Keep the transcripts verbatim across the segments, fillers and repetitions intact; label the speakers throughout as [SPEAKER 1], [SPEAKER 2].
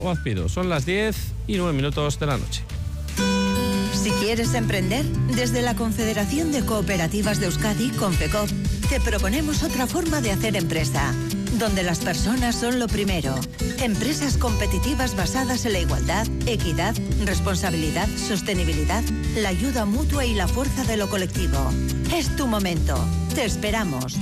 [SPEAKER 1] o Azpiro. Son las diez y nueve minutos de la noche.
[SPEAKER 2] Si quieres emprender, desde la Confederación de Cooperativas de Euskadi, Confecoop, te proponemos otra forma de hacer empresa, donde las personas son lo primero. Empresas competitivas basadas en la igualdad, equidad, responsabilidad, sostenibilidad, la ayuda mutua y la fuerza de lo colectivo. Es tu momento. Te esperamos.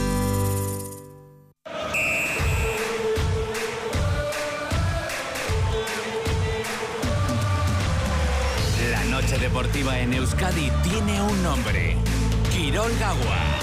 [SPEAKER 3] La noche deportiva en Euskadi tiene un nombre: Kirol Gaua.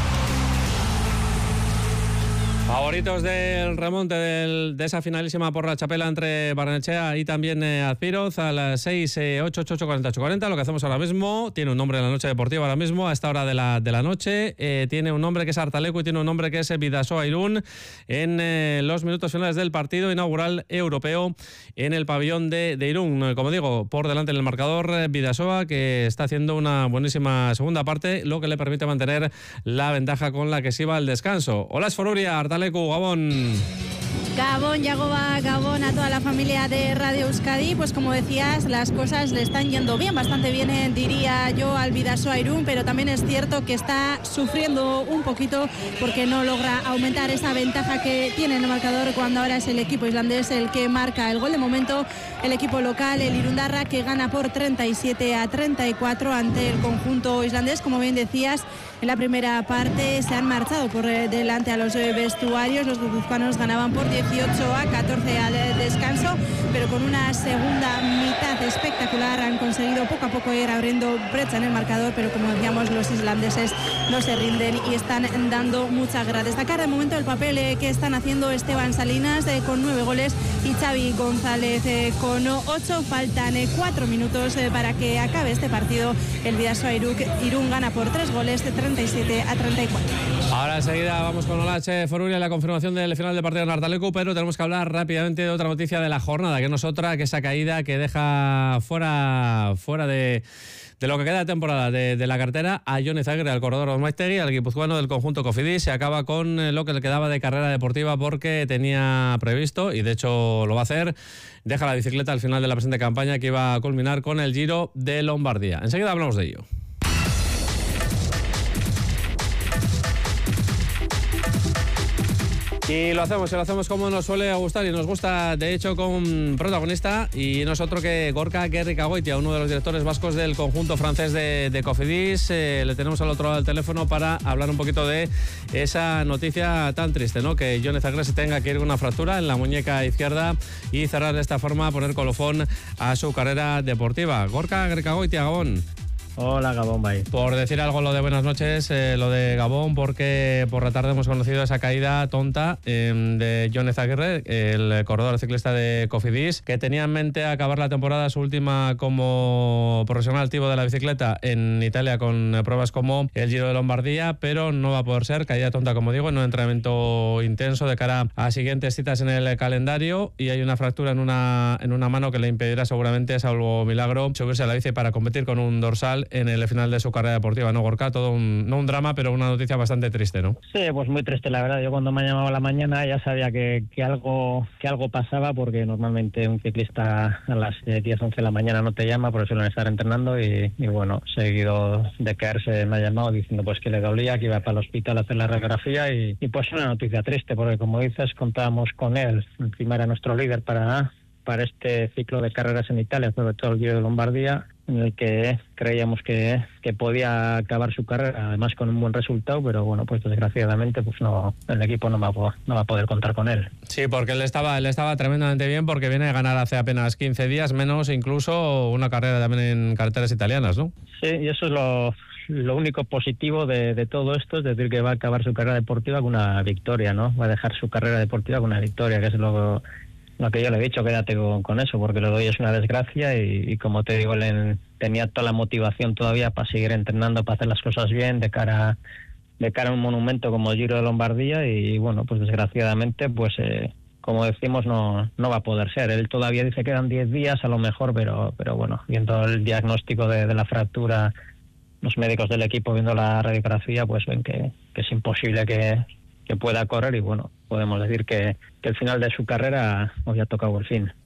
[SPEAKER 1] Favoritos del remonte del, de esa finalísima por la chapela entre Barnechea y también eh, Azpiroz a las seis, ocho, ocho, cuarenta, ocho, cuarenta. Lo que hacemos ahora mismo tiene un nombre en la noche deportiva ahora mismo, a esta hora de la, de la noche. Eh, tiene un nombre que es Artalecu y tiene un nombre que es Bidasoa Irún en eh, los minutos finales del partido inaugural europeo en el pabellón de, de Irún. Como digo, por delante en el marcador eh, Bidasoa, que está haciendo una buenísima segunda parte, lo que le permite mantener la ventaja con la que se iba al descanso. Hola, Esforuria, Artalecu. Gabón.
[SPEAKER 4] Gabón, Yagoba, Gabón a toda la familia de Radio Euskadi. Pues como decías, las cosas le están yendo bien, bastante bien, eh, diría yo, al Bidasoa Irún, pero también es cierto que está sufriendo un poquito porque no logra aumentar esa ventaja que tiene en el marcador cuando ahora es el equipo islandés el que marca el gol. De momento, el equipo local, el Irundarra, que gana por treinta y siete a treinta y cuatro ante el conjunto islandés. Como bien decías, en la primera parte se han marchado por delante a los vestuarios. Los guipuzcoanos ganaban por dieciocho a catorce al descanso, pero con una segunda mitad espectacular han conseguido poco a poco ir abriendo brecha en el marcador, pero como decíamos, los islandeses no se rinden y están dando mucha guerra. Destacar de momento el papel eh, que están haciendo Esteban Salinas eh, con nueve goles y Xavi González eh, con ocho. Faltan eh, cuatro minutos eh, para que acabe este partido. El Bidasoa Irún gana por tres goles, treinta y siete a treinta y cuatro.
[SPEAKER 1] Ahora enseguida vamos con Olache Foruria, la confirmación del final del partido en Artalecu, pero tenemos que hablar rápidamente de otra noticia de la jornada, que no es otra que esa caída que deja fuera, fuera de, de lo que queda de temporada de, de la cartera a Jon Izagirre, al corredor Osmaistegui, al guipuzcoano del conjunto Cofidis. Se acaba con lo que le quedaba de carrera deportiva porque tenía previsto, y de hecho lo va a hacer, deja la bicicleta al final de la presente campaña que iba a culminar con el Giro de Lombardía. Enseguida hablamos de ello. Y lo hacemos, y lo hacemos como nos suele gustar y nos gusta, de hecho, con protagonista, y no es otro que Gorka Gerrikagoitia, uno de los directores vascos del conjunto francés de, de Cofidis. Eh, le tenemos al otro lado del teléfono para hablar un poquito de esa noticia tan triste, ¿no? Que Jon Izagirre se tenga que ir con una fractura en la muñeca izquierda y cerrar de esta forma, poner colofón a su carrera deportiva. Gorka Gerrikagoitia, Gabón.
[SPEAKER 5] Hola, Gabón, bye.
[SPEAKER 1] Por decir algo lo de buenas noches, eh, lo de Gabón, porque por la tarde hemos conocido esa caída tonta eh, de Jon Izagirre, el corredor ciclista de Cofidis, que tenía en mente acabar la temporada, su última como profesional activo de la bicicleta en Italia, con pruebas como el Giro de Lombardía, pero no va a poder ser. Caída tonta, como digo, en un entrenamiento intenso de cara a siguientes citas en el calendario, y hay una fractura en una, en una mano que le impedirá seguramente, salvo milagro, subirse a la bici para competir con un dorsal en el final de su carrera deportiva, ¿no, Gorka? Todo un, no un drama, pero una noticia bastante triste, ¿no?
[SPEAKER 5] Sí, pues muy triste, la verdad. Yo cuando me ha llamado a la mañana ya sabía que, que, algo, que algo pasaba, porque normalmente un ciclista a las diez, once de la mañana no te llama, porque suelen estar entrenando, y, y bueno, seguido de caerse me ha llamado diciendo pues que le dolía, que iba para el hospital a hacer la radiografía, y, y pues una noticia triste, porque como dices, contábamos con él, encima era nuestro líder para, para este ciclo de carreras en Italia, sobre todo el Giro de Lombardía, en el que creíamos que, que podía acabar su carrera, además con un buen resultado, pero bueno, pues desgraciadamente pues no, el equipo no va, a, no va a poder contar con él.
[SPEAKER 1] Sí, porque él estaba, él estaba tremendamente bien, porque viene a ganar hace apenas quince días, menos incluso una carrera también en carreteras italianas, ¿no?
[SPEAKER 5] Sí, y eso es lo, lo único positivo de, de todo esto, es decir, que va a acabar su carrera deportiva con una victoria, ¿no? Va a dejar su carrera deportiva con una victoria, que es lo... Lo que yo le he dicho, quédate con, con eso, porque lo de hoy es una desgracia, y, y como te digo, él tenía toda la motivación todavía para seguir entrenando, para hacer las cosas bien de cara, de cara a un monumento como el Giro de Lombardía, y bueno, pues desgraciadamente, pues eh, como decimos, no, no va a poder ser. Él todavía dice que quedan diez días a lo mejor, pero, pero bueno, viendo el diagnóstico de, de la fractura, los médicos del equipo viendo la radiografía, pues ven que, que es imposible que, que pueda correr, y bueno, podemos decir que, que el final de su carrera hoy ha tocado el fin.